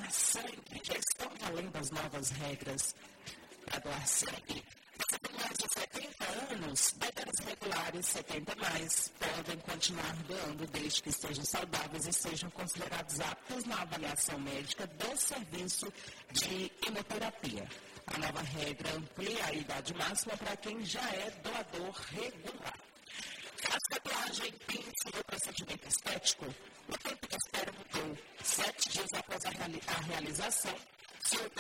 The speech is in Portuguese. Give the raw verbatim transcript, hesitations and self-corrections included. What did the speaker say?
doar sangue. Já estão valendo as novas regras para doar sangue. Você tem mais de setenta anos, bebês regulares setenta mais podem continuar doando desde que estejam saudáveis e sejam considerados aptos na avaliação médica do serviço de quimioterapia. A nova regra amplia a idade máxima para quem já é doador regular. Caso tatuagem, pince ou procedimento estético, o tempo de espera mudou. Sete dias após a, reali- a realização, se o